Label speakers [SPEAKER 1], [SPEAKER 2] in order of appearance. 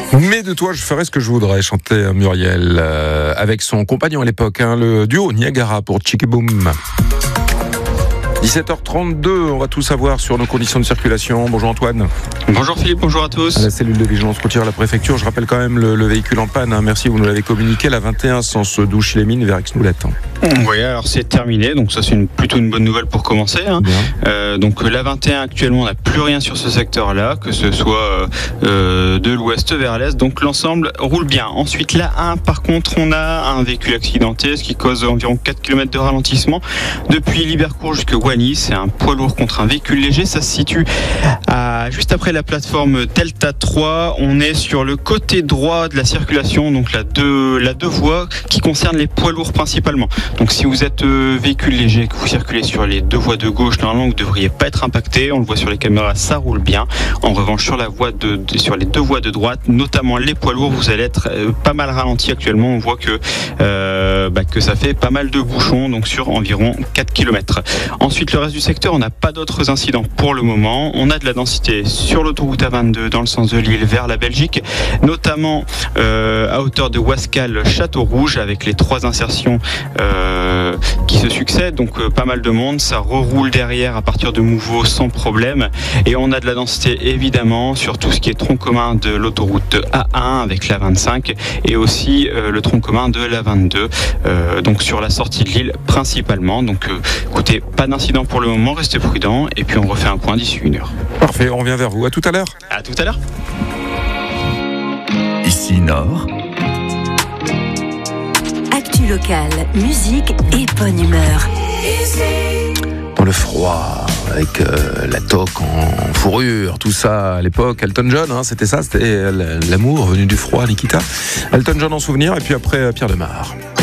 [SPEAKER 1] Mais de toi, je ferai ce que je voudrais, chanter Muriel, avec son compagnon à l'époque, le duo Niagara pour Chikiboom. 17h32, on va tout savoir sur nos conditions de circulation. Bonjour Antoine.
[SPEAKER 2] Bonjour Philippe, bonjour à tous.
[SPEAKER 1] À la cellule de vigilance routière à la préfecture, je rappelle quand même le véhicule en panne. Merci, vous nous l'avez communiqué, la 21 sens Douche-les-Mines vers Aix-Moulatin.
[SPEAKER 2] Oui, alors c'est terminé, donc ça c'est plutôt une bonne nouvelle pour commencer. Donc la 21 actuellement, on n'a plus rien sur ce secteur-là, que ce soit de l'ouest vers l'est, donc l'ensemble roule bien. Ensuite la 1, par contre, on a un véhicule accidenté, ce qui cause environ 4 km de ralentissement depuis Libercourt jusqu'à Wany. C'est un poids lourd contre un véhicule léger, ça se situe juste après la plateforme Delta 3. On est sur le côté droit de la circulation, donc la deux voies qui concernent les poids lourds principalement. Donc si vous êtes véhicule léger et que vous circulez sur les deux voies de gauche, normalement vous ne devriez pas être impacté. On le voit sur les caméras, ça roule bien. En revanche, sur sur les deux voies de droite, notamment les poids lourds, vous allez être pas mal ralenti actuellement. On voit que ça fait pas mal de bouchons, donc sur environ 4 km. Ensuite, le reste du secteur, on n'a pas d'autres incidents pour le moment. On a de la densité sur l'autoroute A22 dans le sens de Lille vers la Belgique, notamment à hauteur de Wascal, Château-Rouge, avec les 3 insertions qui se succèdent, donc pas mal de monde. Ça reroule derrière à partir de Mouveau sans problème, et on a de la densité évidemment sur tout ce qui est tronc commun de l'autoroute A1 avec la 25 et aussi le tronc commun de la 22, donc sur la sortie de Lille principalement. Donc écoutez, pas d'incident pour le moment, restez prudents, et puis on refait un point d'ici 1 heure.
[SPEAKER 1] Parfait, on revient vers vous. À tout à l'heure.
[SPEAKER 2] À tout à l'heure.
[SPEAKER 3] Ici Nord.
[SPEAKER 4] Actu local, musique et bonne humeur.
[SPEAKER 1] Dans le froid, avec la toque en fourrure, tout ça à l'époque. Elton John, c'était ça, c'était l'amour venu du froid, Nikita. Elton John en souvenir, et puis après Pierre Demar.